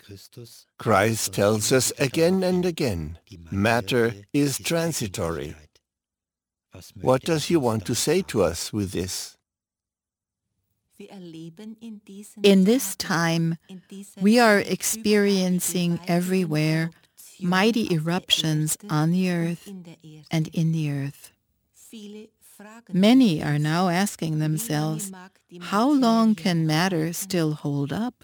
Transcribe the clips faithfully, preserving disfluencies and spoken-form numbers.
Christ tells us again and again, matter is transitory. What does he want to say to us with this? In this time, we are experiencing everywhere mighty eruptions on the earth and in the earth. Many are now asking themselves, how long can matter still hold up?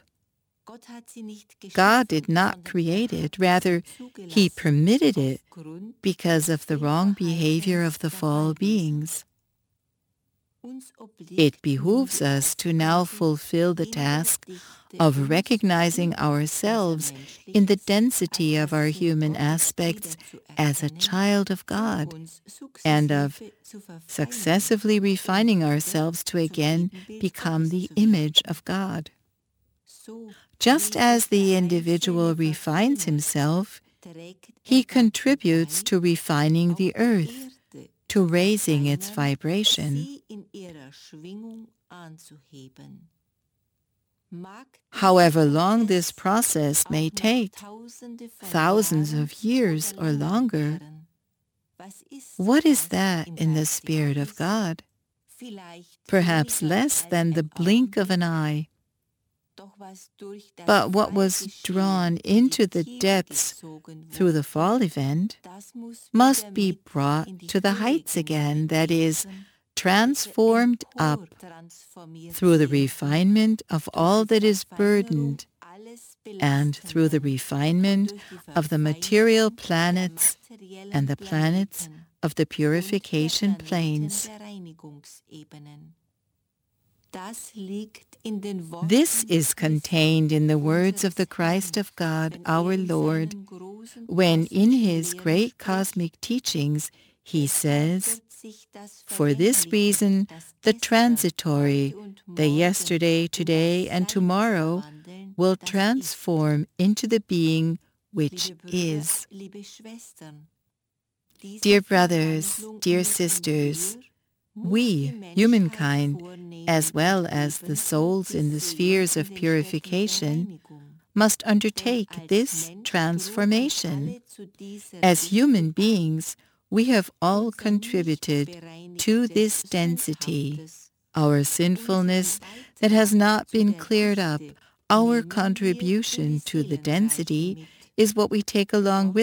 God did not create it, rather, He permitted it because of the wrong behavior of the fall beings. It behooves us to now fulfill the task of recognizing ourselves in the density of our human aspects as a child of God, and of successively refining ourselves to again become the image of God. Just as the individual refines himself, he contributes to refining the earth, to raising its vibration. However long this process may take, thousands of years or longer, what is that in the Spirit of God? Perhaps less than the blink of an eye. But what was drawn into the depths through the fall event must be brought to the heights again, that is, transformed up through the refinement of all that is burdened and through the refinement of the material planets and the planets of the purification planes. This is contained in the words of the Christ of God, our Lord, when in his great cosmic teachings he says, "For this reason, the transitory, the yesterday, today, and tomorrow, will transform into the being which is." Dear brothers, dear sisters, we, humankind, as well as the souls in the spheres of purification, must undertake this transformation. As human beings, we have all contributed to this density. Our sinfulness that has not been cleared up, our contribution to the density, is what we take along with